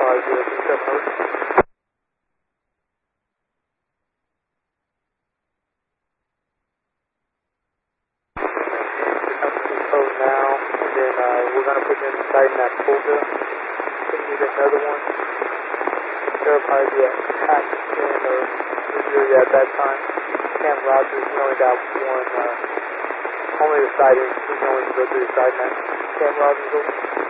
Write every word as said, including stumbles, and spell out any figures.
Rogers, zero two seven, over. Code now, and then uh, we're going to put you in the site in that folder. We need another one. There'll probably be a Paxton or Missouri at that time. Cam Rogers, we only got one, uh, only the site in, we can only go through the site now. Cam Rogers, over.